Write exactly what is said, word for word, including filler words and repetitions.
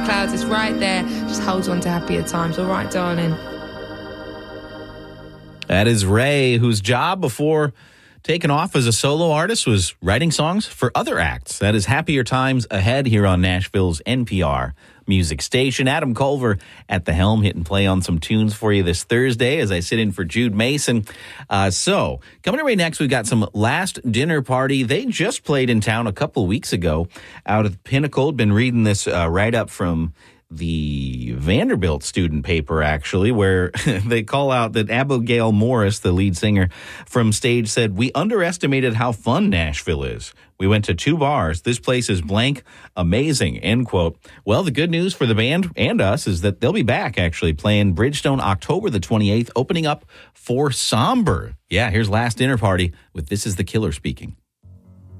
clouds. It's right there. Just hold on to happier times. All right, darling. That is Ray, whose job before taking off as a solo artist was writing songs for other acts. That is Happier Times Ahead here on Nashville's N P R music station. Adam Culver at the helm, hitting play on some tunes for you this Thursday as I sit in for Jude Mason. Uh, so, coming away next, we've got some Last Dinner Party. They just played in town a couple weeks ago out of Pinnacle. Been reading this uh, write-up from the Vanderbilt student paper, actually, where they call out that Abigail Morris, the lead singer from stage, said, "We underestimated how fun Nashville is. We went to two bars. This place is blank amazing," end quote. Well, the good news for the band and us is that they'll be back, actually, playing Bridgestone October the twenty-eighth, opening up for Somber. Yeah, here's Last Dinner Party with This Is the Killer speaking.